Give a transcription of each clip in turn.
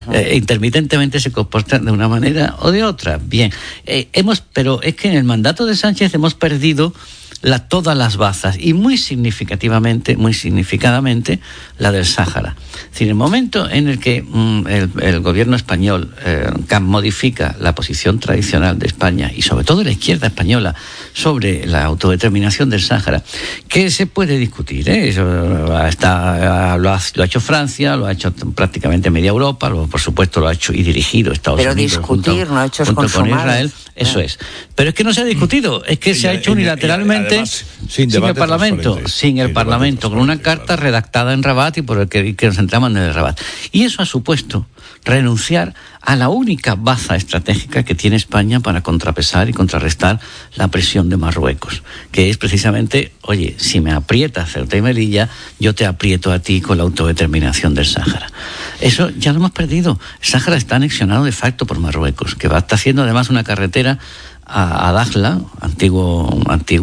Intermitentemente se comportan de una manera o de otra. Bien, pero es que en el mandato de Sánchez hemos perdido todas las bazas y muy significadamente la del Sáhara. Es decir, el momento en el que el gobierno español modifica la posición tradicional de España y sobre todo la izquierda española sobre la autodeterminación del Sáhara, que se puede discutir, eso lo ha hecho Francia, lo ha hecho prácticamente media Europa, por supuesto lo ha hecho y dirigido Estados Unidos. Pero discutir, no ha hecho junto con Israel, eso es. Pero es que no se ha discutido, es que se ha hecho unilateralmente. Además, sin el Parlamento, con una carta redactada en Rabat y por el que nos entramos en el Rabat. Y eso ha supuesto renunciar a la única baza estratégica que tiene España para contrapesar y contrarrestar la presión de Marruecos, que es precisamente, oye, si me aprietas Ceuta y Melilla, yo te aprieto a ti con la autodeterminación del Sáhara. Eso ya lo hemos perdido. El Sáhara está anexionado de facto por Marruecos, que está haciendo además una carretera a Dakhla, antiguo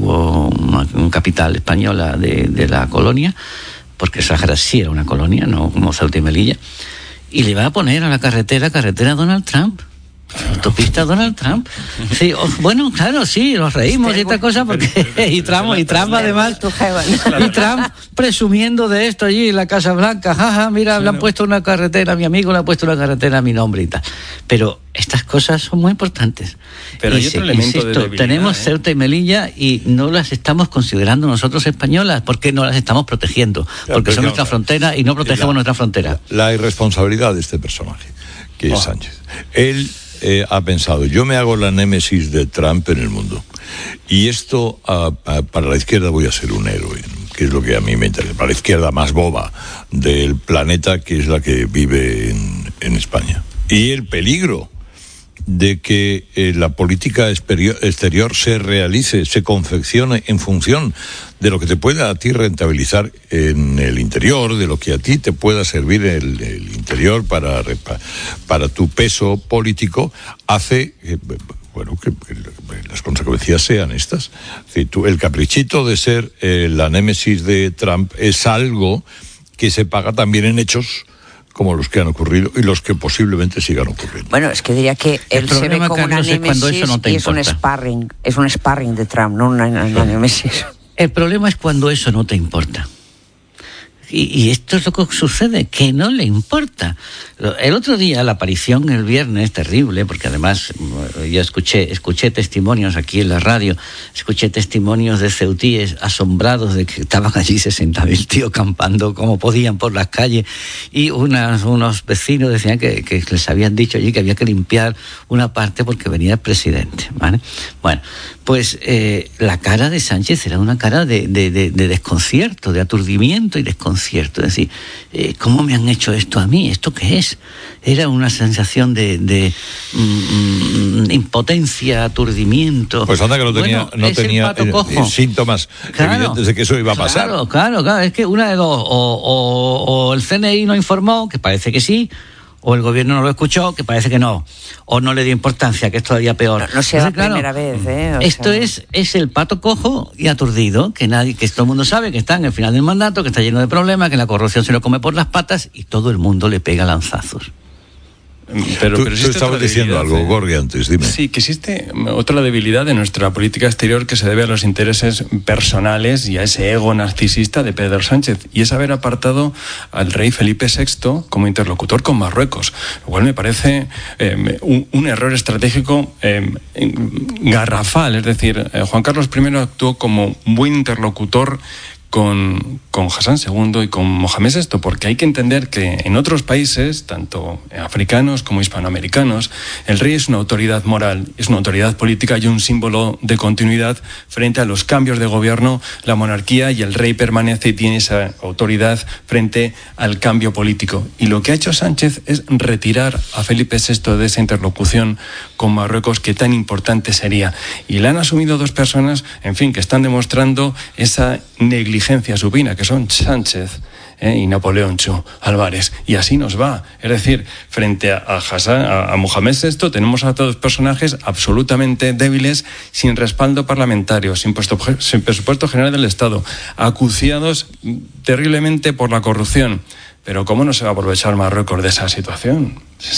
capital española de la colonia, porque Sáhara sí era una colonia, no como Ceuta y Melilla, y le va a poner a la carretera Donald Trump. Autopista Donald Trump. Sí, bueno, claro, sí, nos reímos y esta cosa porque y Trump además, y Trump presumiendo de esto allí en la Casa Blanca, jaja, mira, le han puesto una carretera, mi amigo le ha puesto una carretera a mi nombre y tal. Pero estas cosas son muy importantes. Pero hay otro elemento de debilidad, tenemos Ceuta y Melilla y no las estamos considerando nosotros españolas porque no las estamos protegiendo, porque son nuestra frontera y no protegemos nuestra frontera. La irresponsabilidad de este personaje, que es Sánchez. Él ha pensado, yo me hago la némesis de Trump en el mundo y esto para la izquierda voy a ser un héroe, que es lo que a mí me interesa, para la izquierda más boba del planeta, que es la que vive en España. Y el peligro de que la política exterior se realice, se confeccione en función de lo que te pueda a ti rentabilizar en el interior, de lo que a ti te pueda servir en el interior para tu peso político, hace que las consecuencias sean estas. Es decir, el caprichito de ser la némesis de Trump es algo que se paga también en hechos como los que han ocurrido y los que posiblemente sigan ocurriendo. Bueno, es que diría que él se ve como una némesis y es un sparring de Trump, no una némesis. El problema es cuando eso no te importa. Y esto es lo que sucede, que no le importa. El otro día, la aparición el viernes, terrible, porque además yo escuché testimonios aquí en la radio, escuché testimonios de ceutíes asombrados de que estaban allí 60.000 tíos campando como podían por las calles, y unos vecinos decían que les habían dicho allí que había que limpiar una parte porque venía el presidente, ¿vale? Bueno, pues la cara de Sánchez era una cara de desconcierto, de aturdimiento y desconcierto. Es decir, ¿cómo me han hecho esto a mí? ¿Esto qué es? Era una sensación de impotencia, aturdimiento. Pues anda que no tenía síntomas evidentes de que eso iba a pasar. Claro, es que una de dos, o el CNI no informó, que parece que sí, o el gobierno no lo escuchó, que parece que no, o no le dio importancia, que es todavía peor. No sea la primera vez, Esto es el pato cojo y aturdido, que todo el mundo sabe que está en el final del mandato, que está lleno de problemas, que la corrupción se lo come por las patas y todo el mundo le pega lanzazos. Pero tú estabas diciendo algo, Gorgi, antes, dime. Sí, que existe otra debilidad de nuestra política exterior que se debe a los intereses personales y a ese ego narcisista de Pedro Sánchez, y es haber apartado al rey Felipe VI como interlocutor con Marruecos, lo cual me parece un error estratégico garrafal. Es decir, Juan Carlos I actuó como un buen interlocutor con Hassan II y con Mohamed VI, porque hay que entender que en otros países, tanto africanos como hispanoamericanos, el rey es una autoridad moral, es una autoridad política y un símbolo de continuidad frente a los cambios de gobierno. La monarquía y el rey permanece y tiene esa autoridad frente al cambio político. Y lo que ha hecho Sánchez es retirar a Felipe VI de esa interlocución con Marruecos que tan importante sería. Y la han asumido dos personas, en fin, que están demostrando esa negligencia supina, que son Sánchez y Napoleón Chu Álvarez, y así nos va. Es decir, frente a Mohamed VI tenemos a todos personajes absolutamente débiles, sin respaldo parlamentario, sin presupuesto general del Estado, acuciados terriblemente por la corrupción. Pero ¿cómo no se va a aprovechar Marruecos de esa situación?